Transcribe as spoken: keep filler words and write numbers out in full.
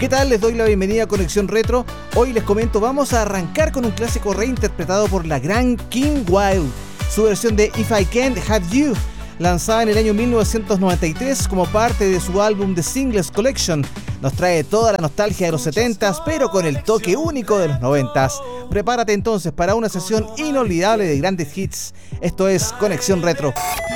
¿Qué tal? Les doy la bienvenida a Conexión Retro. Hoy les comento, vamos a arrancar con un clásico reinterpretado por la gran Kim Wilde, su versión de If I Can't Have You, lanzada en el año mil novecientos noventa y tres como parte de su álbum The Singles Collection. Nos trae toda la nostalgia de los setentas, pero con el toque único de los noventas. Prepárate entonces para una sesión inolvidable de grandes hits. Esto es Conexión Retro.